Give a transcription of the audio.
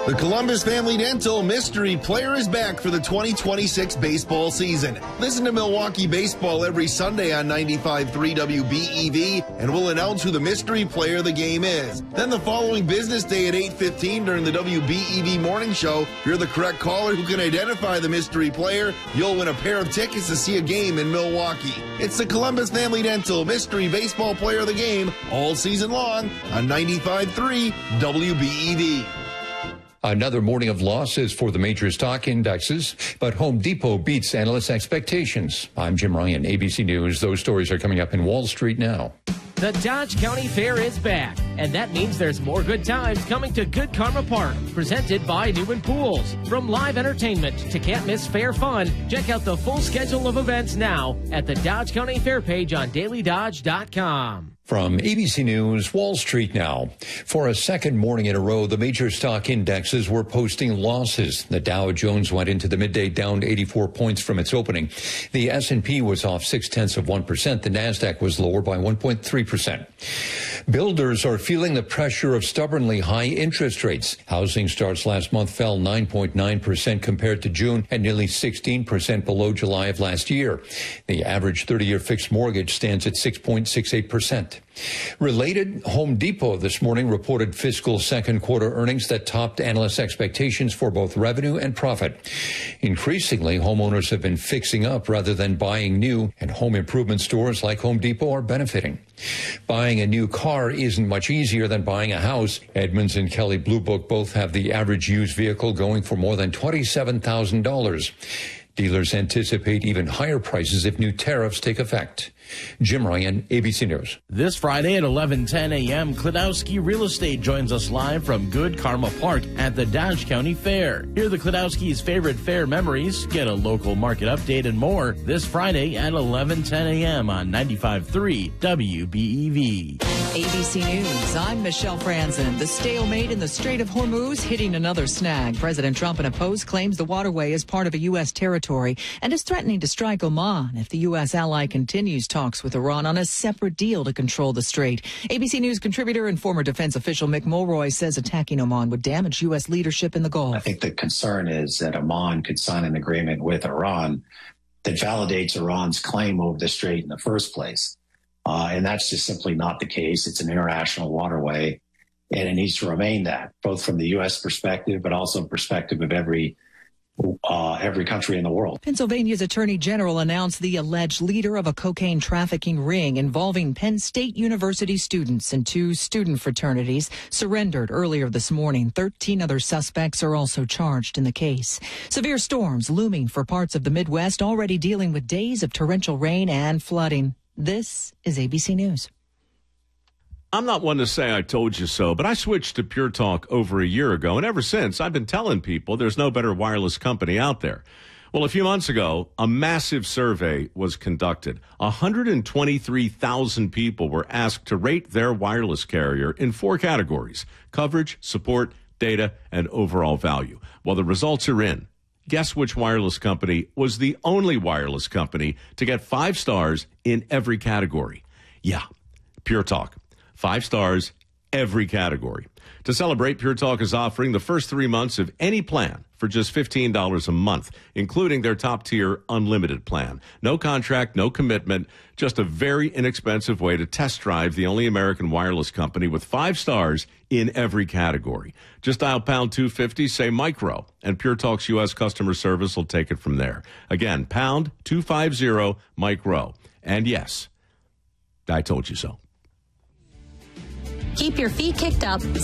The Columbus Family Dental Mystery Player is back for the 2026 baseball season. Listen to Milwaukee Baseball every Sunday on 95.3 WBEV, and we'll announce who the mystery player of the game is. Then the following business day at 8:15 during the WBEV Morning Show, if you're the correct caller who can identify the mystery player, you'll win a pair of tickets to see a game in Milwaukee. It's the Columbus Family Dental Mystery Baseball Player of the Game all season long on 95.3 WBEV. Another morning of losses for the major stock indexes, but Home Depot beats analysts' expectations. I'm Jim Ryan, ABC News. Those stories are coming up in Wall Street now. The Dodge County Fair is back, and that means there's more good times coming to Good Karma Park, presented by Newman Pools. From live entertainment to can't-miss fair fun, check out the full schedule of events now at the Dodge County Fair page on dailydodge.com. From ABC News, Wall Street now. For a second morning in a row, the major stock indexes were posting losses. The Dow Jones went into the midday down 84 points from its opening. The S&P was off 0.6%. The Nasdaq was lower by 1.3%. Builders are feeling the pressure of stubbornly high interest rates. Housing starts last month fell 9.9% compared to June and nearly 16% below July of last year. The average 30-year fixed mortgage stands at 6.68%. Related, Home Depot this morning reported fiscal second quarter earnings that topped analysts' expectations for both revenue and profit. Increasingly, homeowners have been fixing up rather than buying new, and home improvement stores like Home Depot are benefiting. Buying a new car isn't much easier than buying a house. Edmunds and Kelley Blue Book both have the average used vehicle going for more than $27,000. Dealers anticipate even higher prices if new tariffs take effect. Jim Ryan, ABC News. This Friday at 11:10 a.m., Klodowski Real Estate joins us live from Good Karma Park at the Dodge County Fair. Hear the Klodowski's favorite fair memories, get a local market update, and more this Friday at 11:10 a.m. on 95.3 WBEV. ABC News, I'm Michelle Franzen. The stalemate in the Strait of Hormuz hitting another snag. President Trump in a post claims the waterway is part of a U.S. territory and is threatening to strike Oman if the U.S. ally continues talks with Iran on a separate deal to control the strait. ABC News contributor and former defense official Mick Mulroy says attacking Oman would damage U.S. leadership in the Gulf. I think the concern is that Oman could sign an agreement with Iran that validates Iran's claim over the strait in the first place. And that's just simply not the case. It's an international waterway, and it needs to remain that, both from the U.S. perspective, but also perspective of every country in the world. Pennsylvania's Attorney General announced the alleged leader of a cocaine trafficking ring involving Penn State University students and two student fraternities surrendered earlier this morning. 13 other suspects are also charged in the case. Severe storms looming for parts of the Midwest, already dealing with days of torrential rain and flooding. This is ABC News. I'm not one to say I told you so, but I switched to Pure Talk over a year ago, and ever since, I've been telling people there's no better wireless company out there. Well, a few months ago, a massive survey was conducted. 123,000 people were asked to rate their wireless carrier in 4 categories: coverage, support, data, and overall value. Well, the results are in. Guess which wireless company was the only wireless company to get 5 stars in every category? Yeah, Pure Talk. 5 stars, every category. To celebrate, Pure Talk is offering the first 3 months of any plan for just $15 a month, including their top-tier unlimited plan. No contract, no commitment, just a very inexpensive way to test drive the only American wireless company with 5 stars in every category. Just dial pound 250, say micro, and Pure Talk's U.S. customer service will take it from there. Again, pound 250 micro. And yes, I told you so. Keep your feet kicked up.